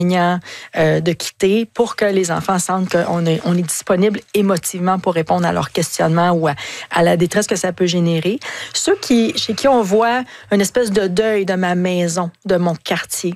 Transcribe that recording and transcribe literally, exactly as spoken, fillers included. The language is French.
euh, de quitter pour que les enfants sentent qu'on est, on est disponible émotivement pour répondre à leurs questionnements ou à, à la détresse que ça peut générer. Ceux qui, chez qui on voit une espèce de deuil de ma maison, de mon quartier,